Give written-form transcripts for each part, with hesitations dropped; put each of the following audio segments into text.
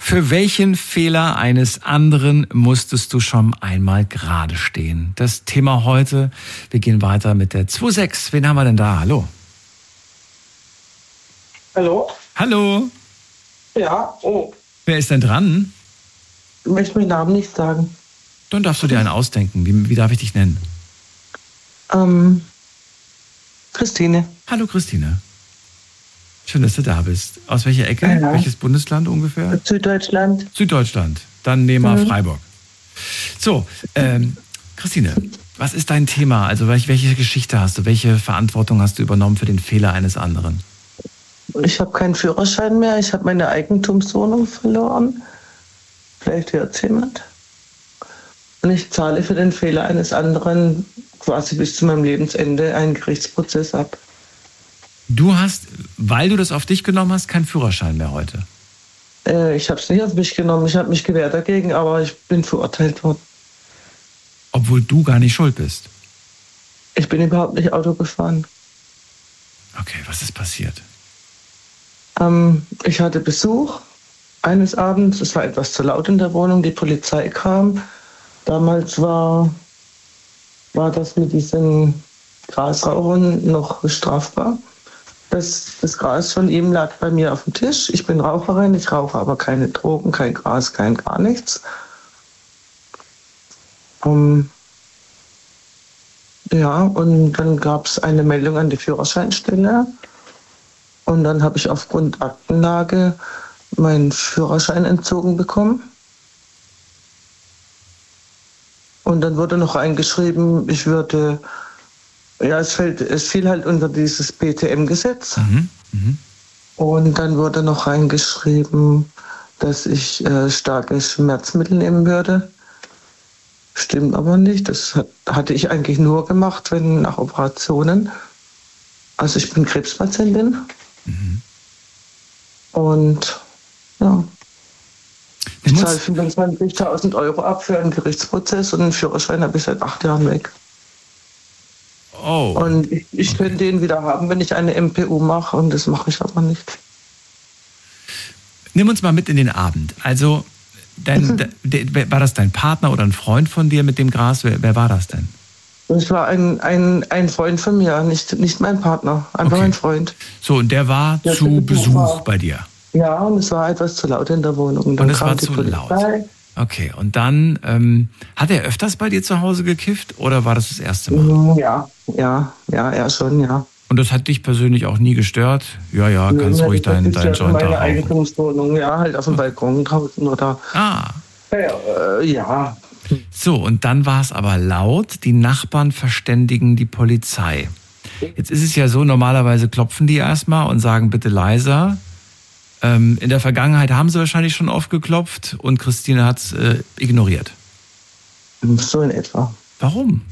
Für welchen Fehler eines anderen musstest du schon einmal gerade stehen? Das Thema heute. Wir gehen weiter mit der 2.6. Wen haben wir denn da? Hallo. Hallo? Hallo. Ja, oh. Wer ist denn dran? Ich möchte meinen Namen nicht sagen. Dann darfst du dir einen ausdenken. Wie darf ich dich nennen? Christine. Hallo Christine. Schön, dass du da bist. Aus welcher Ecke? Ja. Welches Bundesland ungefähr? Süddeutschland. Süddeutschland. Dann nehmen wir Freiburg. So, Christine, was ist dein Thema? Also welche Geschichte hast du? Welche Verantwortung hast du übernommen für den Fehler eines anderen? Ich habe keinen Führerschein mehr. Ich habe meine Eigentumswohnung verloren. Vielleicht hört es jemand. Und ich zahle für den Fehler eines anderen quasi bis zu meinem Lebensende einen Gerichtsprozess ab. Du hast, weil du das auf dich genommen hast, keinen Führerschein mehr heute? Ich habe es nicht auf mich genommen. Ich habe mich gewehrt dagegen, aber ich bin verurteilt worden. Obwohl du gar nicht schuld bist? Ich bin überhaupt nicht Auto gefahren. Okay, was ist passiert? Ich hatte Besuch eines Abends. Es war etwas zu laut in der Wohnung. Die Polizei kam. Damals war das mit diesen Grasrauchern noch strafbar. Das Gras von ihm lag bei mir auf dem Tisch. Ich bin Raucherin, ich rauche aber keine Drogen, kein Gras, kein gar nichts. Ja, und dann gab es eine Meldung an die Führerscheinstelle. Und dann habe ich aufgrund Aktenlage meinen Führerschein entzogen bekommen. Und dann wurde noch eingeschrieben, ich würde... Ja, es fiel halt unter dieses BTM-Gesetz. Und dann wurde noch reingeschrieben, dass ich starke Schmerzmittel nehmen würde. Stimmt aber nicht. Das hatte ich eigentlich nur gemacht, wenn nach Operationen. Also ich bin Krebspatientin. Und ja, ich zahle 25.000 Euro ab für einen Gerichtsprozess und einen Führerschein habe ich seit 8 Jahren weg. Oh. Und ich könnte den wieder haben, wenn ich eine MPU mache, und das mache ich aber nicht. Nimm uns mal mit in den Abend. Also, war das dein Partner oder ein Freund von dir mit dem Gras? Wer war das denn? Das war ein Freund von mir, nicht mein Partner, einfach ein Freund. So, und der war zu Besuch bei dir? Ja, und es war etwas zu laut in der Wohnung. Und es war zu laut? Okay, und dann, hat er öfters bei dir zu Hause gekifft oder war das das erste Mal? Ja, er schon, ja. Und das hat dich persönlich auch nie gestört? Ja, kannst ruhig deinen Joint da rauchen. Meine Eigentumswohnung, ja, halt auf dem Balkon draußen oder... Ja. So, und dann war es aber laut, die Nachbarn verständigen die Polizei. Jetzt ist es ja so, normalerweise klopfen die erstmal und sagen, bitte leiser. In der Vergangenheit haben sie wahrscheinlich schon oft geklopft und Christine hat es ignoriert. So in etwa. Warum?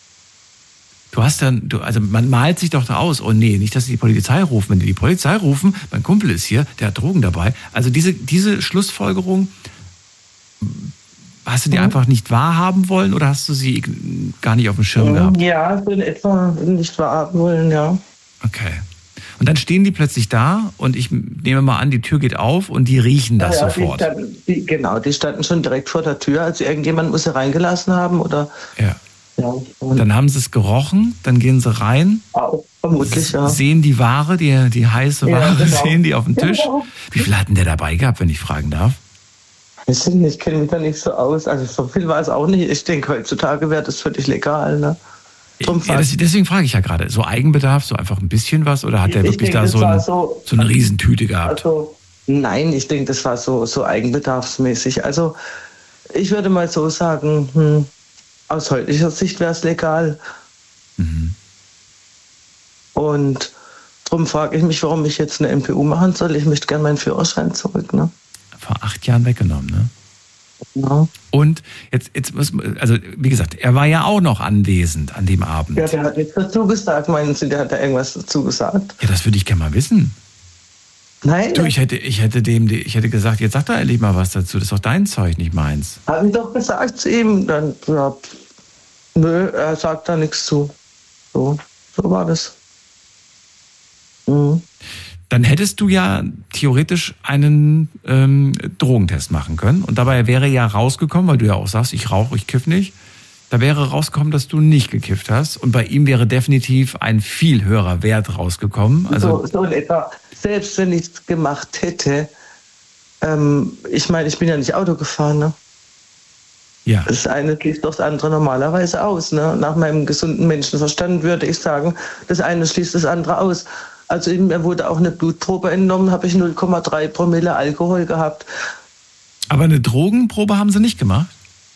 Also man malt sich doch da aus, oh nee, nicht, dass sie die Polizei rufen. Wenn die Polizei rufen, mein Kumpel ist hier, der hat Drogen dabei. Also diese Schlussfolgerung, hast du die einfach nicht wahrhaben wollen oder hast du sie gar nicht auf dem Schirm gehabt? Ja, so in etwa nicht wahrhaben wollen, ja. Okay. Und dann stehen die plötzlich da und ich nehme mal an, die Tür geht auf und die riechen das sofort. Die standen schon direkt vor der Tür. Also irgendjemand muss sie reingelassen haben oder... Ja. Dann haben sie es gerochen, dann gehen sie rein, vermutlich, sehen die Ware, die heiße Ware, sehen die auf dem Tisch. Genau. Wie viel hat denn der dabei gehabt, wenn ich fragen darf? Ich kenne mich da nicht so aus. Also so viel war es auch nicht. Ich denke, heutzutage wäre das völlig legal, ne? Deswegen frage ich ja gerade, so Eigenbedarf, so einfach ein bisschen was, oder hat der wirklich da so eine Riesentüte gehabt? Also, nein, ich denke, das war so eigenbedarfsmäßig. Also ich würde mal so sagen, aus heutiger Sicht wäre es legal. Und darum frage ich mich, warum ich jetzt eine MPU machen soll. Ich möchte gerne meinen Führerschein zurück, ne? Vor 8 Jahren weggenommen, ne? Ja. Und jetzt muss, also wie gesagt, er war ja auch noch anwesend an dem Abend. Ja, der hat nichts dazu gesagt, meinen Sie, der hat da irgendwas dazu gesagt? Ja, das würde ich gerne mal wissen. Nein? Du, ich hätte gesagt, jetzt sag doch endlich mal was dazu, das ist doch dein Zeug, nicht meins. Habe ich doch gesagt zu ihm, dann, ja, nö, er sagt da nichts zu. So war das. Dann hättest du ja theoretisch einen Drogentest machen können. Und dabei wäre ja rausgekommen, weil du ja auch sagst, ich rauche, ich kiff nicht. Da wäre rausgekommen, dass du nicht gekifft hast. Und bei ihm wäre definitiv ein viel höherer Wert rausgekommen. Also so in etwa. Selbst wenn ich es gemacht hätte, ich meine, ich bin ja nicht Auto gefahren, ne? Ja. Das eine schließt doch das andere normalerweise aus. Ne? Nach meinem gesunden Menschenverstand würde ich sagen, das eine schließt das andere aus. Also mir wurde auch eine Blutprobe entnommen, habe ich 0,3 Promille Alkohol gehabt. Aber eine Drogenprobe haben sie nicht gemacht?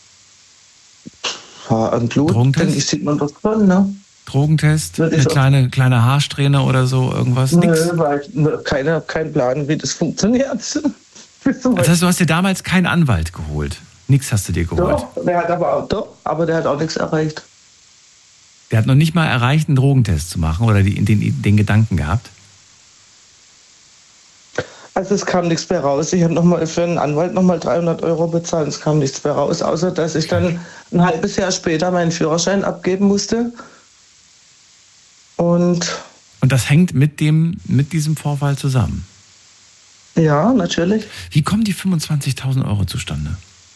Ja, am Blut, denke ich, sieht man das schon, ne? Drogentest, eine kleine Haarsträhne oder so, irgendwas? Nö, nix? Kein Plan, wie das funktioniert. Das heißt, du hast dir damals keinen Anwalt geholt? Nichts hast du dir geholt? Doch, der hat aber der hat auch nichts erreicht. Der hat noch nicht mal erreicht, einen Drogentest zu machen oder den Gedanken gehabt? Also es kam nichts mehr raus. Ich habe für einen Anwalt nochmal 300 € bezahlt. Es kam nichts mehr raus, außer dass ich dann ein halbes Jahr später meinen Führerschein abgeben musste. Und das hängt mit diesem Vorfall zusammen? Ja, natürlich. Wie kommen die 25.000 € zustande?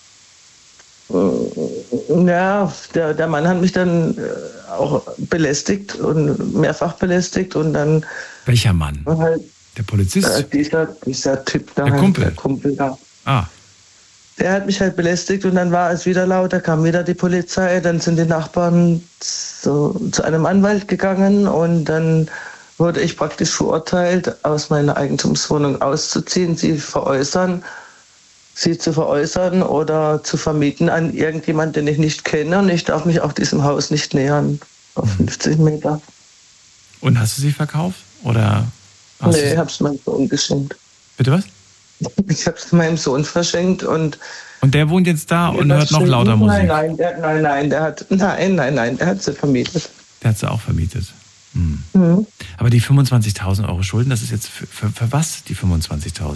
Ja, der Mann hat mich dann auch belästigt und mehrfach belästigt und dann... Welcher Mann? Halt, der Polizist? Dieser Typ da. Der Kumpel? Der Kumpel da. Ah. Der hat mich halt belästigt und dann war es wieder laut, da kam wieder die Polizei, dann sind die Nachbarn zu einem Anwalt gegangen und dann wurde ich praktisch verurteilt, aus meiner Eigentumswohnung auszuziehen, sie zu veräußern oder zu vermieten an irgendjemanden, den ich nicht kenne, und ich darf mich auch diesem Haus nicht nähern, auf 50 Meter. Und hast du sie verkauft? Oder nee, ich habe es meinem Sohn geschenkt. Bitte was? Ich habe es meinem Sohn verschenkt und der wohnt jetzt da und hört noch lauter Musik? Nein, der hat sie vermietet. Der hat sie auch vermietet. Hm. Mhm. Aber die 25.000 € Schulden, das ist jetzt für was, die 25.000?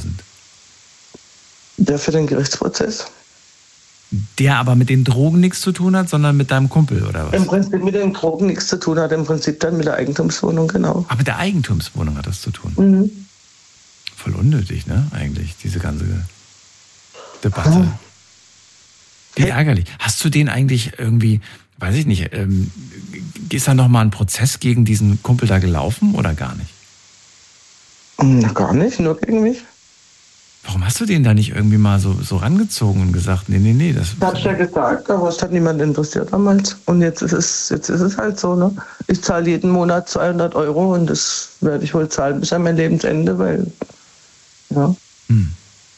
Der für den Gerichtsprozess. Der aber mit den Drogen nichts zu tun hat, sondern mit deinem Kumpel, oder was? Im Prinzip mit den Drogen nichts zu tun hat, im Prinzip dann mit der Eigentumswohnung, genau. Aber mit der Eigentumswohnung hat das zu tun? Mhm. Voll unnötig, ne, eigentlich, diese ganze Debatte. Wie ärgerlich. Hast du den eigentlich irgendwie, weiß ich nicht, ist da nochmal ein Prozess gegen diesen Kumpel da gelaufen oder gar nicht? Gar nicht, nur gegen mich. Warum hast du den da nicht irgendwie mal so rangezogen und gesagt, nee, das... Das hab ich ja gesagt, aber es hat niemand interessiert damals. Und jetzt ist es halt so, ne? Ich zahle jeden Monat 200 € und das werde ich wohl zahlen bis an mein Lebensende, weil, ja. Hm.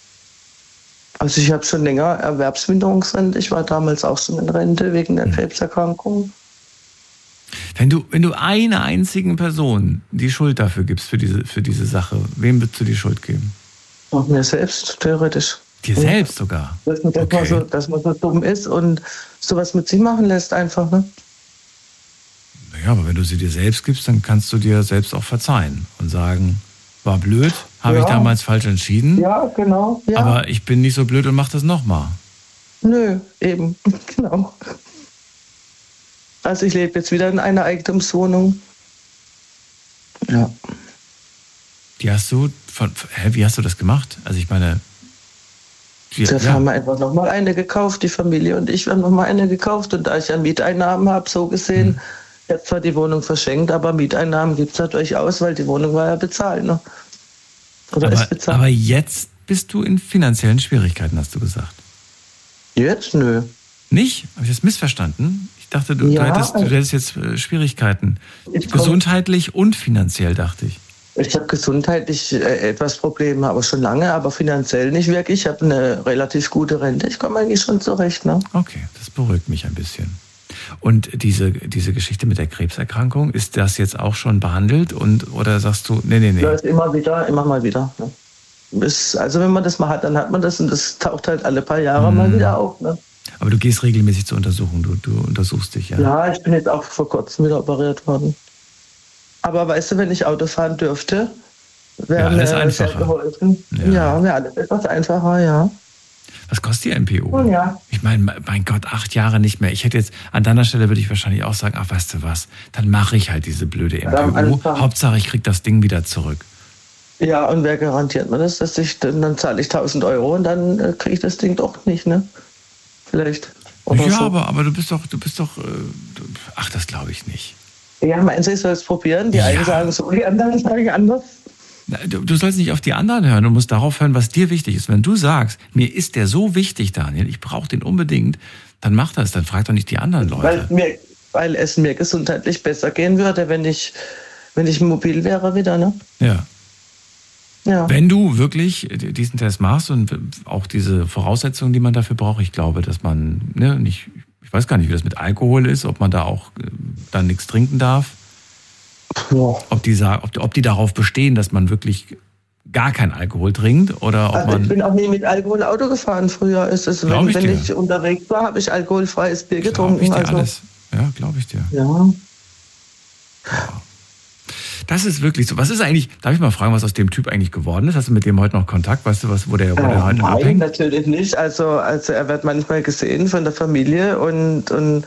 Also ich habe schon länger Erwerbsminderungsrente. Ich war damals auch schon in Rente wegen der Krebserkrankung. Wenn du einer einzigen Person die Schuld dafür gibst, für diese Sache, wem würdest du die Schuld geben? Auch mir selbst, theoretisch. Dir selbst sogar? Dass man so dumm ist und sowas mit sich machen lässt einfach, ne? Naja, aber wenn du sie dir selbst gibst, dann kannst du dir selbst auch verzeihen und sagen, war blöd, habe ich damals falsch entschieden. Ja, genau. Ja. Aber ich bin nicht so blöd und mach das nochmal. Nö, eben, genau. Also ich lebe jetzt wieder in einer Eigentumswohnung. Ja. Die hast du wie hast du das gemacht? Also ich meine... Haben wir einfach nochmal eine gekauft, die Familie und ich haben nochmal eine gekauft. Und da ich ja Mieteinnahmen habe, so gesehen, ich habe zwar die Wohnung verschenkt, aber Mieteinnahmen gibt es ja durchaus, weil die Wohnung war ja bezahlt. Ne? Ist bezahlt. Aber jetzt bist du in finanziellen Schwierigkeiten, hast du gesagt. Jetzt? Nö. Nicht? Habe ich das missverstanden? Ich dachte, du hättest jetzt Schwierigkeiten. Gesundheitlich und finanziell, dachte ich. Ich habe gesundheitlich etwas Probleme, aber schon lange, aber finanziell nicht wirklich. Ich habe eine relativ gute Rente. Ich komme eigentlich schon zurecht. Ne? Okay, das beruhigt mich ein bisschen. Und diese Geschichte mit der Krebserkrankung, ist das jetzt auch schon behandelt? Oder sagst du, nee? Ja, ist immer mal wieder. Ne? Also wenn man das mal hat, dann hat man das und das taucht halt alle paar Jahre mal wieder auf. Ne? Aber du gehst regelmäßig zur Untersuchung, du untersuchst dich, ja? Ja, ich bin jetzt auch vor kurzem wieder operiert worden. Aber weißt du, wenn ich Auto fahren dürfte, wäre mir sehr geholfen. Ja, wäre alles etwas einfacher, ja. Was kostet die MPO? Oh, ja. Ich meine, mein Gott, 8 Jahre nicht mehr. Ich hätte jetzt, an deiner Stelle würde ich wahrscheinlich auch sagen, ach, weißt du was, dann mache ich halt diese blöde MPO. Hauptsache, ich kriege das Ding wieder zurück. Ja, und wer garantiert mir das, dass dann zahle ich 1.000 Euro und dann kriege ich das Ding doch nicht, ne? Vielleicht. Oder ja, so. aber du bist doch, ach, das glaube ich nicht. Ja, meinst du, ich soll es probieren? Die einen sagen so, die anderen sagen anders. Du sollst nicht auf die anderen hören, du musst darauf hören, was dir wichtig ist. Wenn du sagst, mir ist der so wichtig, Daniel, ich brauche den unbedingt, dann mach das, dann frag doch nicht die anderen Leute. Weil es mir gesundheitlich besser gehen würde, wenn ich mobil wäre wieder, ne? Ja. Wenn du wirklich diesen Test machst und auch diese Voraussetzungen, die man dafür braucht, ich glaube, dass man nicht, ich weiß gar nicht, wie das mit Alkohol ist, ob man da auch dann nichts trinken darf. Ja. Ob die darauf bestehen, dass man wirklich gar keinen Alkohol trinkt oder ob also man. Ich bin auch nie mit Alkohol Auto gefahren früher. Wenn ich unterwegs war, habe ich alkoholfreies Bier getrunken. Glaube ich dir alles. Ja, glaube ich dir. Ja. Das ist wirklich so. Was ist eigentlich, darf ich mal fragen, was aus dem Typ eigentlich geworden ist? Hast du mit dem heute noch Kontakt? Weißt du, wo der heute abhängt? Nein, natürlich nicht. Also er wird manchmal gesehen von der Familie und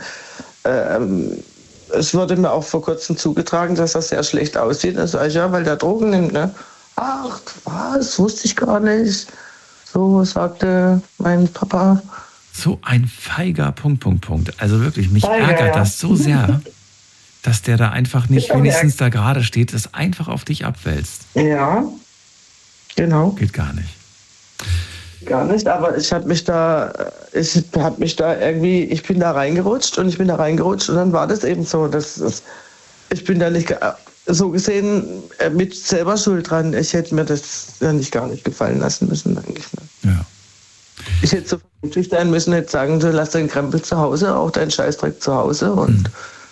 es wurde mir auch vor kurzem zugetragen, dass er sehr schlecht aussieht. Da sage ich, ja, weil der Drogen nimmt, ne? Ach, was? Wusste ich gar nicht. So sagte mein Papa. So ein feiger Punkt. Also wirklich, mich ärgert das so sehr, dass der da einfach nicht wenigstens da gerade steht, das einfach auf dich abwälzt. Ja, genau. Geht gar nicht. Gar nicht, aber ich bin da reingerutscht und dann war das eben so, ich bin da nicht so gesehen mit selber schuld dran. Ich hätte mir das ja gar nicht gefallen lassen müssen, eigentlich. Ja. Ich hätte so vernünftig sein müssen, hätte sagen, du lass deinen Krempel zu Hause, auch deinen Scheißdreck zu Hause und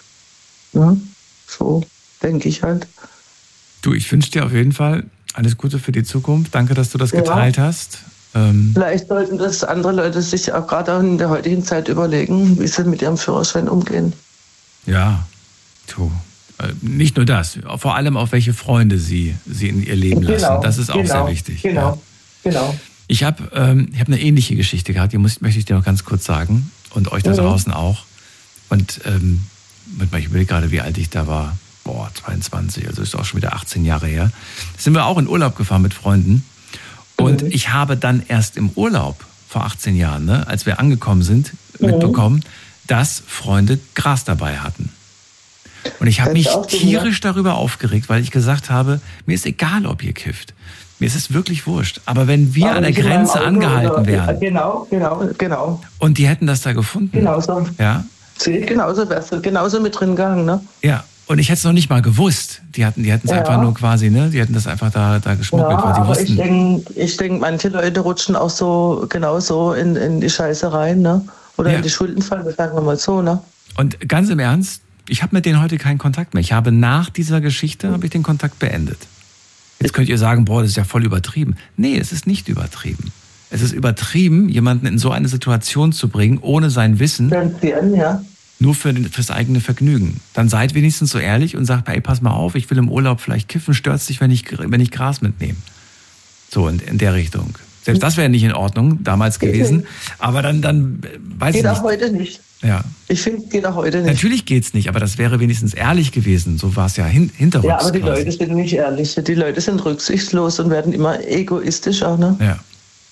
so denke ich halt. Du, ich wünsche dir auf jeden Fall alles Gute für die Zukunft. Danke, dass du das geteilt hast. Vielleicht sollten das andere Leute sich auch gerade in der heutigen Zeit überlegen, wie sie mit ihrem Führerschein umgehen. Ja, du. Nicht nur das, vor allem auch welche Freunde sie in ihr Leben lassen. Das ist auch sehr wichtig. Genau. Ich habe eine ähnliche Geschichte gehabt, die möchte ich dir noch ganz kurz sagen und euch da draußen auch. Und ich überlege gerade, wie alt ich da war. 22, also ist auch schon wieder 18 Jahre her. Sind wir auch in Urlaub gefahren mit Freunden. Und ich habe dann erst im Urlaub vor 18 Jahren, als wir angekommen sind, mitbekommen, dass Freunde Gras dabei hatten. Und ich habe mich tierisch darüber aufgeregt, weil ich gesagt habe, mir ist egal, ob ihr kifft. Mir ist es wirklich wurscht. Aber wenn wir an der Grenze angehalten wären. Genau. Und die hätten das da gefunden. Genauso. Ja. Genauso wärst du genauso mit drin gegangen, ne? Ja. Und ich hätte es noch nicht mal gewusst. Die hatten es einfach nur quasi, ne? Die hätten das einfach da geschmuggelt, weil sie wussten. Ich denke, manche Leute rutschen auch so genauso in die Scheiße rein, ne? Oder in die Schuldenfalle, sagen wir mal so, ne? Und ganz im Ernst, ich habe mit denen heute keinen Kontakt mehr. Ich habe nach dieser Geschichte den Kontakt beendet. Jetzt könnt ihr sagen, das ist ja voll übertrieben. Nee, es ist nicht übertrieben. Es ist übertrieben, jemanden in so eine Situation zu bringen, ohne sein Wissen. Nur fürs eigene Vergnügen. Dann seid wenigstens so ehrlich und sagt, ey, pass mal auf, ich will im Urlaub vielleicht kiffen, stört's dich, wenn ich Gras mitnehme. So in der Richtung. Selbst das wäre nicht in Ordnung damals gewesen. Aber dann weiß ich nicht. Geht auch heute nicht. Ja. Ich finde, geht auch heute nicht. Natürlich geht's nicht, aber das wäre wenigstens ehrlich gewesen. So war es ja hinterrücks. Ja, aber die Leute sind nicht ehrlich. Die Leute sind rücksichtslos und werden immer egoistisch auch, ne? Ja.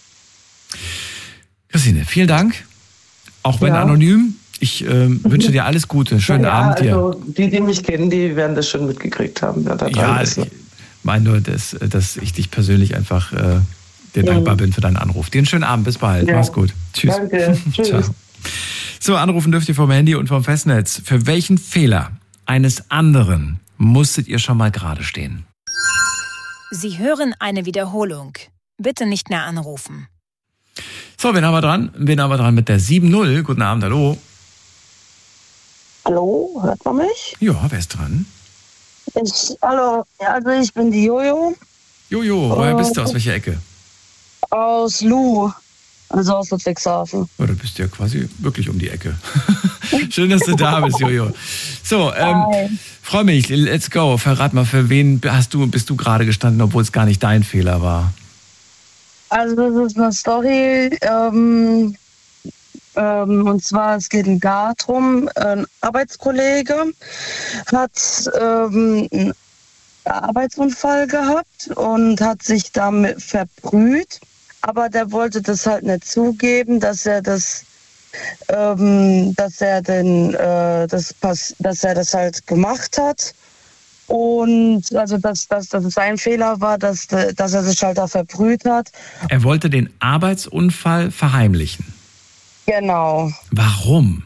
Christine, vielen Dank. Auch wenn anonym. Ich wünsche dir alles Gute. Schönen Abend dir. Also die mich kennen, die werden das schon mitgekriegt haben. Ich meine nur, dass ich dich persönlich einfach dir dankbar bin für deinen Anruf. Dir einen schönen Abend. Bis bald. Mach's gut. Tschüss. Danke. Tschüss. Ciao. So, anrufen dürft ihr vom Handy und vom Festnetz. Für welchen Fehler eines anderen musstet ihr schon mal gerade stehen? Sie hören eine Wiederholung. Bitte nicht mehr anrufen. So, wen haben wir dran? Mit der 7-0. Guten Abend, hallo. Hallo, hört man mich? Ja, wer ist dran? Hallo, also ich bin die Jojo. Jojo, woher bist du? Aus welcher Ecke? Aus Luh, also aus Ludwigshafen. Oh, da bist du ja quasi wirklich um die Ecke. Schön, dass du da bist, Jojo. So, freue mich, let's go. Verrat mal, für wen bist du gerade gestanden, obwohl es gar nicht dein Fehler war? Also das ist eine Story, und zwar, es geht darum, ein Arbeitskollege hat Arbeitsunfall gehabt und hat sich damit verbrüht. Aber der wollte das halt nicht zugeben, dass er das halt gemacht hat. Und also dass das sein Fehler war, dass er sich halt da verbrüht hat. Er wollte den Arbeitsunfall verheimlichen. Genau. Warum?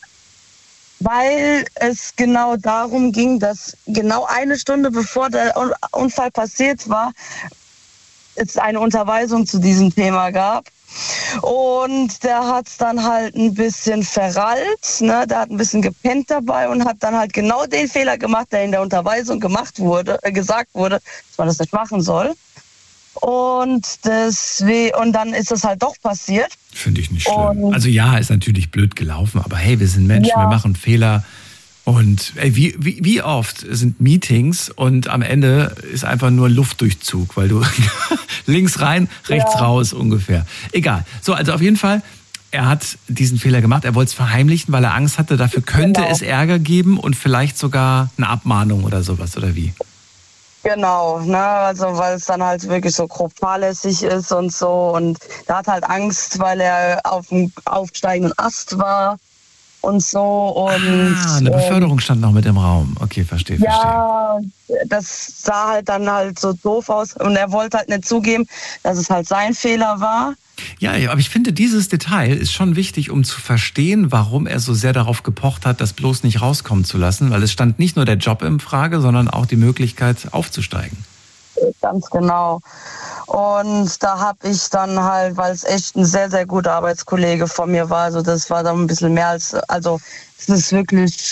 Weil es genau darum ging, dass genau eine Stunde bevor der Unfall passiert war, es eine Unterweisung zu diesem Thema gab. Und der hat es dann halt ein bisschen verrallt, ne? Der hat ein bisschen gepennt dabei und hat dann halt genau den Fehler gemacht, der in der Unterweisung gesagt wurde, dass man das nicht machen soll. Und dann ist es halt doch passiert. Finde ich nicht schlimm. Also ja, ist natürlich blöd gelaufen, aber hey, wir sind Menschen, wir machen Fehler. Und wie oft sind Meetings und am Ende ist einfach nur Luftdurchzug, weil du links rein, rechts raus ungefähr. Egal. So, also auf jeden Fall, er hat diesen Fehler gemacht. Er wollte es verheimlichen, weil er Angst hatte, dafür könnte es Ärger geben und vielleicht sogar eine Abmahnung oder sowas, oder wie? Genau, ne, also weil es dann halt wirklich so grob fahrlässig ist und so. Und er hat halt Angst, weil er auf dem aufsteigenden Ast war. Und so und eine Beförderung stand noch mit im Raum. Okay, verstehe. Ja, das sah halt dann halt so doof aus und er wollte halt nicht zugeben, dass es halt sein Fehler war. Ja, aber ich finde, dieses Detail ist schon wichtig, um zu verstehen, warum er so sehr darauf gepocht hat, das bloß nicht rauskommen zu lassen, weil es stand nicht nur der Job in Frage, sondern auch die Möglichkeit aufzusteigen. Ganz genau. Und da habe ich dann halt, weil es echt ein sehr, sehr guter Arbeitskollege von mir war, also das war dann ein bisschen mehr als, also es ist wirklich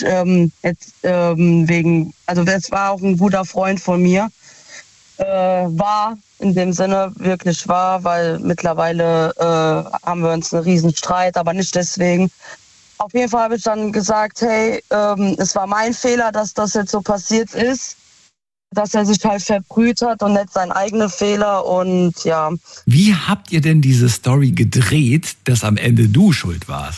das war auch ein guter Freund von mir, war in dem Sinne wirklich war, weil mittlerweile haben wir uns einen riesen Streit, aber nicht deswegen. Auf jeden Fall habe ich dann gesagt, hey, es war mein Fehler, dass das jetzt so passiert ist. Dass er sich halt verbrüht hat und nicht sein eigener Fehler und ja. Wie habt ihr denn diese Story gedreht, dass am Ende du schuld warst?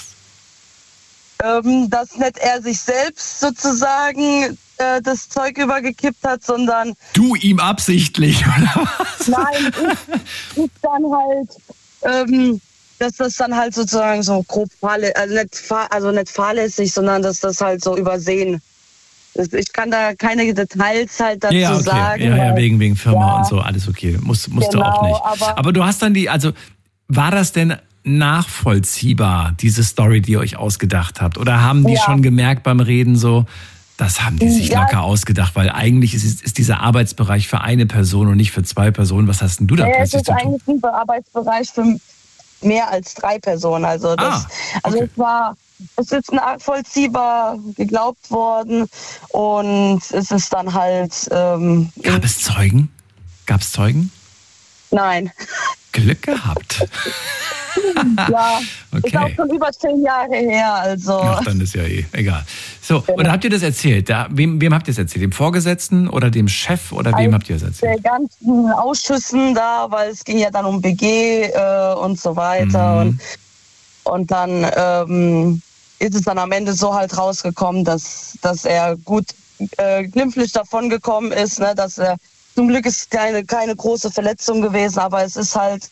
Dass nicht er sich selbst sozusagen das Zeug übergekippt hat, sondern... Du ihm absichtlich, oder was? Nein, ich dann halt... dass das dann halt sozusagen so grob nicht fahrlässig, sondern dass das halt so übersehen. Ich kann da keine Details halt dazu sagen. Ja, wegen Firma und so, alles okay. Musst du auch nicht. Aber du hast dann war das denn nachvollziehbar, diese Story, die ihr euch ausgedacht habt? Oder haben die schon gemerkt beim Reden so, das haben die sich locker ausgedacht, weil eigentlich ist dieser Arbeitsbereich für eine Person und nicht für zwei Personen. Was hast denn du da plötzlich zu tun? Es ist eigentlich ein Arbeitsbereich für mehr als 3 Personen. Also es ist nachvollziehbar geglaubt worden und es ist dann halt... Gab es Zeugen? Gab es Zeugen? Nein. Glück gehabt. Ja, okay. Ist auch schon über 10 Jahre her. Also. Ach, dann ist ja egal. So, und habt ihr das erzählt? Wem habt ihr es erzählt? Dem Vorgesetzten oder dem Chef oder wem habt ihr es erzählt? Der ganzen Ausschüssen da, weil es ging ja dann um BG und so weiter. Und dann ist es dann am Ende so halt rausgekommen, dass er gut glimpflich davon gekommen ist, ne? Dass er zum Glück ist keine große Verletzung gewesen, aber es ist halt,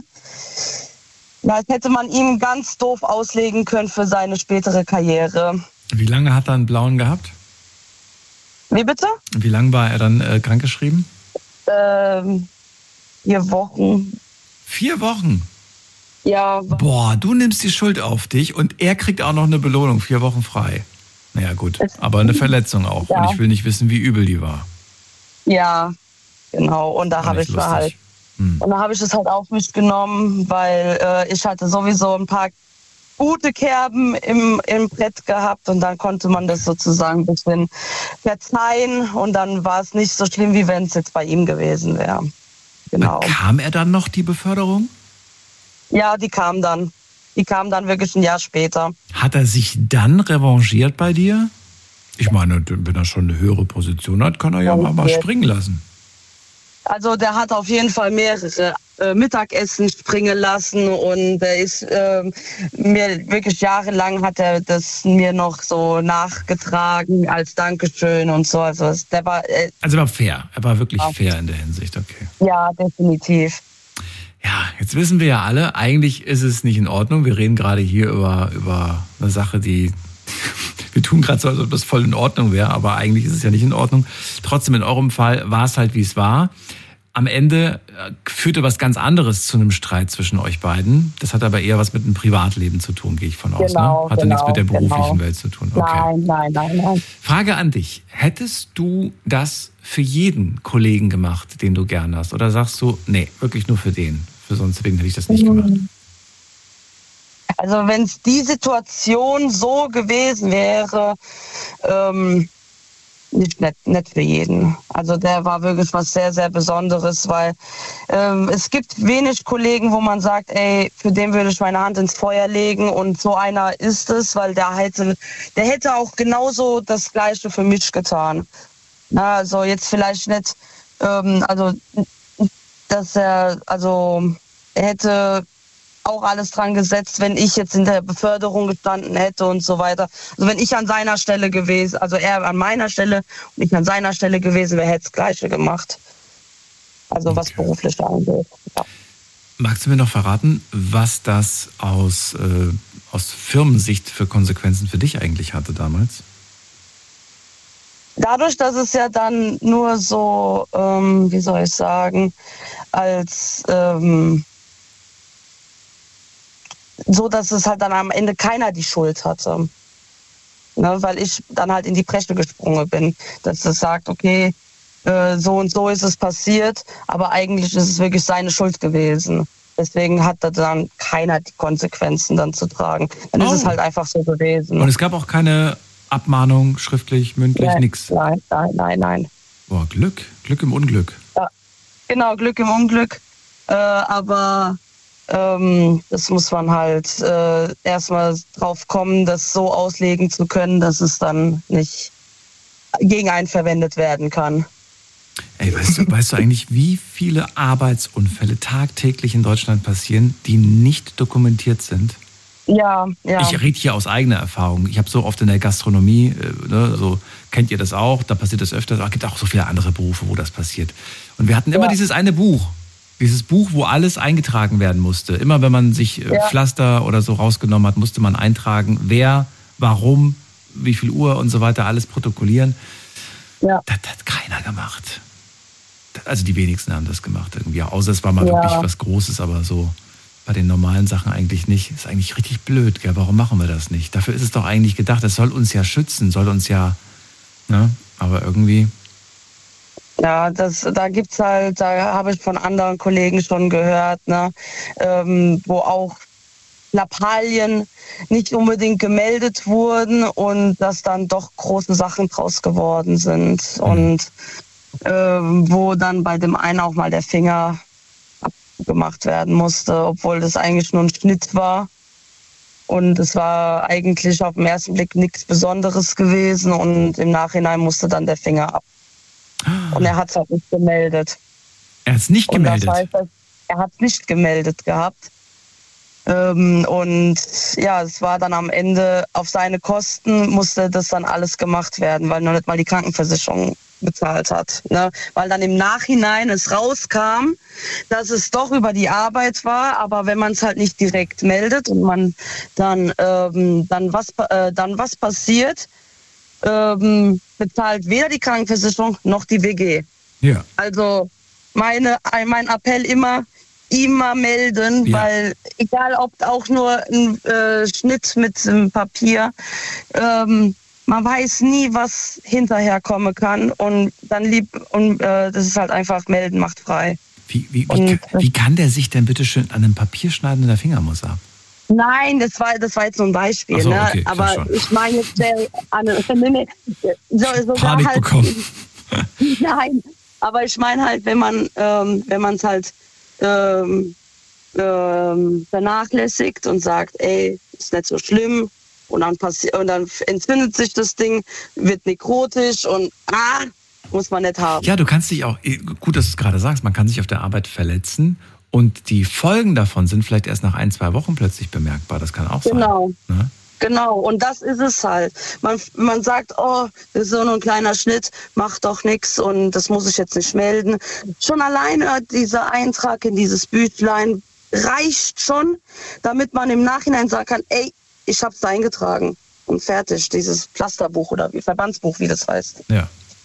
das hätte man ihm ganz doof auslegen können für seine spätere Karriere. Wie lange hat er einen blauen gehabt? Wie bitte? Wie lange war er dann krankgeschrieben? 4 Wochen. 4 Wochen? Ja. Boah, du nimmst die Schuld auf dich und er kriegt auch noch eine Belohnung, 4 Wochen frei. Naja gut, aber eine Verletzung auch. Ja. Und ich will nicht wissen, wie übel die war. Ja, genau. Und da habe ich es halt auf mich genommen, weil ich hatte sowieso ein paar gute Kerben im Brett gehabt und dann konnte man das sozusagen ein bisschen verzeihen und dann war es nicht so schlimm, wie wenn es jetzt bei ihm gewesen wäre. Genau. Kam er dann noch, die Beförderung? Ja, die kam dann. Die kam dann wirklich ein Jahr später. Hat er sich dann revanchiert bei dir? Ich meine, wenn er schon eine höhere Position hat, kann er ja mal springen lassen. Also der hat auf jeden Fall mehrere Mittagessen springen lassen und er ist mir wirklich jahrelang hat er das mir noch so nachgetragen als Dankeschön und so. Also der war also er war fair. Er war wirklich fair in der Hinsicht, okay. Ja, definitiv. Ja, jetzt wissen wir ja alle, eigentlich ist es nicht in Ordnung. Wir reden gerade hier über eine Sache, die wir tun gerade so, als ob das voll in Ordnung wäre, aber eigentlich ist es ja nicht in Ordnung. Trotzdem, in eurem Fall war es halt, wie es war. Am Ende führte was ganz anderes zu einem Streit zwischen euch beiden. Das hat aber eher was mit einem Privatleben zu tun, gehe ich von aus. Genau, ne? Hatte nichts mit der beruflichen Welt zu tun. Okay. Nein. Frage an dich. Hättest du das für jeden Kollegen gemacht, den du gern hast? Oder sagst du, nee, wirklich nur für den? Für sonst wegen hätte ich das nicht gemacht. Also wenn es die Situation so gewesen wäre, nicht für jeden. Also der war wirklich was sehr, sehr Besonderes, weil es gibt wenig Kollegen, wo man sagt, ey, für den würde ich meine Hand ins Feuer legen und so einer ist es, weil der hätte auch genauso das Gleiche für mich getan. Na, also jetzt vielleicht nicht, dass er hätte auch alles dran gesetzt, wenn ich jetzt in der Beförderung gestanden hätte und so weiter. Also wenn ich an seiner Stelle gewesen, also er an meiner Stelle und ich an seiner Stelle gewesen wäre, hätte es das Gleiche gemacht. Also was beruflich angeht. Ja. Magst du mir noch verraten, was das aus Firmensicht für Konsequenzen für dich eigentlich hatte damals? Dadurch, dass es ja dann nur so, wie soll ich sagen, als so, dass es halt dann am Ende keiner die Schuld hatte. Ne, weil ich dann halt in die Bresche gesprungen bin. Dass es sagt, okay, so und so ist es passiert, aber eigentlich ist es wirklich seine Schuld gewesen. Deswegen hat da dann keiner die Konsequenzen dann zu tragen. Dann ist es halt einfach so gewesen. Und es gab auch keine Abmahnung, schriftlich, mündlich, nichts? Nein. Boah, Glück im Unglück. Ja, genau, Glück im Unglück. Aber das muss man halt erstmal drauf kommen, das so auslegen zu können, dass es dann nicht gegen einen verwendet werden kann. Ey, weißt du eigentlich, wie viele Arbeitsunfälle tagtäglich in Deutschland passieren, die nicht dokumentiert sind? Ja. Ich rede hier aus eigener Erfahrung. Ich habe so oft in der Gastronomie, so kennt ihr das auch, da passiert das öfter. Es gibt auch so viele andere Berufe, wo das passiert. Und wir hatten immer dieses eine Buch. Dieses Buch, wo alles eingetragen werden musste. Immer wenn man sich Pflaster oder so rausgenommen hat, musste man eintragen, wer, warum, wie viel Uhr und so weiter, alles protokollieren. Ja. Das hat keiner gemacht. Also die wenigsten haben das gemacht irgendwie. Außer es war mal wirklich was Großes, aber so bei den normalen Sachen eigentlich nicht. Ist eigentlich richtig blöd, gell? Warum machen wir das nicht? Dafür ist es doch eigentlich gedacht, das soll uns ja schützen, soll uns ja, ne? Aber irgendwie... Ja, da gibt's halt, da habe ich von anderen Kollegen schon gehört, ne, wo auch Lappalien nicht unbedingt gemeldet wurden und dass dann doch große Sachen draus geworden sind und wo dann bei dem einen auch mal der Finger abgemacht werden musste, obwohl das eigentlich nur ein Schnitt war. Und es war eigentlich auf den ersten Blick nichts Besonderes gewesen und im Nachhinein musste dann der Finger ab. Und er hat es halt nicht gemeldet. Er hat es nicht gemeldet? Das heißt, er hat es nicht gemeldet gehabt. Und ja, es war dann am Ende auf seine Kosten, musste das dann alles gemacht werden, weil noch nicht mal die Krankenversicherung bezahlt hat. Ne? Weil dann im Nachhinein es rauskam, dass es doch über die Arbeit war, aber wenn man es halt nicht direkt meldet und man dann was passiert, bezahlt weder die Krankenversicherung noch die WG. Ja. Also mein Appell immer melden, weil egal ob auch nur ein Schnitt mit einem Papier, man weiß nie, was hinterher kommen kann und dann das ist halt einfach melden macht frei. Wie kann der sich denn bitte schön an einem Papierschneiden in der Finger ab? Nein, das war jetzt nur ein Beispiel, so, okay, ne? Aber ich meine jetzt Panik halt, bekommen. Nein, aber ich meine halt, wenn man es halt vernachlässigt und sagt, ey, ist nicht so schlimm und dann entzündet sich das Ding, wird nekrotisch und muss man nicht haben. Ja, du kannst dich auch, gut, dass du es gerade sagst, man kann sich auf der Arbeit verletzen und die Folgen davon sind vielleicht erst nach 1-2 Wochen plötzlich bemerkbar. Das kann auch sein. Ne? Genau, und das ist es halt. Man sagt, oh, das ist so nur ein kleiner Schnitt, macht doch nichts und das muss ich jetzt nicht melden. Schon alleine dieser Eintrag in dieses Büchlein reicht schon, damit man im Nachhinein sagen kann, ey, ich hab's da eingetragen und fertig. Dieses Pflasterbuch oder Verbandsbuch, wie das heißt. Ja.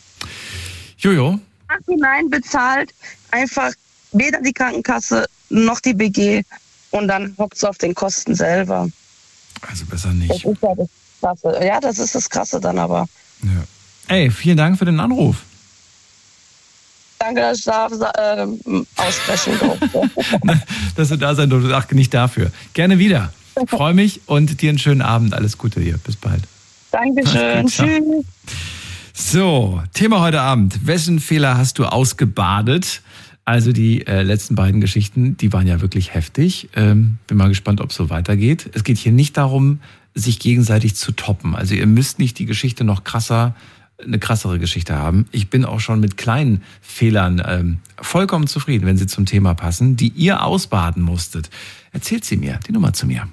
Jojo. Nachhinein bezahlt einfach weder die Krankenkasse noch die BG und dann hockt's auf den Kosten selber. Also besser nicht. Das ist ja das Krasse. Ja, das ist das Krasse dann aber. Ja. Ey, vielen Dank für den Anruf. Danke, dass ich da aussprechen durfte. Dass du da sein durftest. Ach, nicht dafür. Gerne wieder. Freue mich und dir einen schönen Abend. Alles Gute dir. Bis bald. Dankeschön. Tschüss. So, Thema heute Abend. Wessen Fehler hast du ausgebadet? Also die letzten beiden Geschichten, die waren ja wirklich heftig. Bin mal gespannt, ob es so weitergeht. Es geht hier nicht darum, sich gegenseitig zu toppen. Also ihr müsst nicht die Geschichte noch eine krassere Geschichte haben. Ich bin auch schon mit kleinen Fehlern vollkommen zufrieden, wenn sie zum Thema passen, die ihr ausbaden musstet. Erzählt sie mir, die Nummer zu mir.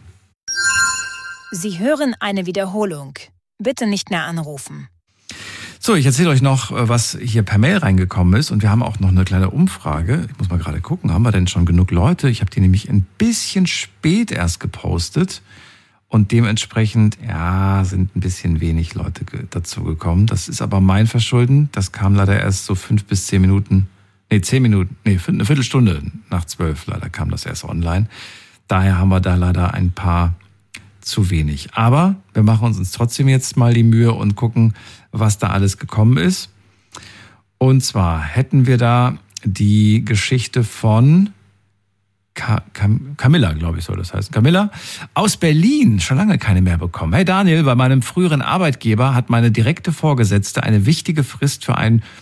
Sie hören eine Wiederholung. Bitte nicht mehr anrufen. So, ich erzähle euch noch, was hier per Mail reingekommen ist. Und wir haben auch noch eine kleine Umfrage. Ich muss mal gerade gucken, haben wir denn schon genug Leute? Ich habe die nämlich ein bisschen spät erst gepostet. Und dementsprechend, ja, sind ein bisschen wenig Leute dazu gekommen. Das ist aber mein Verschulden. Das kam leider erst so 5 bis 10 Minuten, eine Viertelstunde nach 12 leider kam das erst online. Daher haben wir da leider ein paar zu wenig. Aber wir machen uns trotzdem jetzt mal die Mühe und gucken, was da alles gekommen ist. Und zwar hätten wir da die Geschichte von Camilla, glaube ich, soll das heißen. Camilla aus Berlin, schon lange keine mehr bekommen. Hey Daniel, bei meinem früheren Arbeitgeber hat meine direkte Vorgesetzte eine wichtige Frist für ein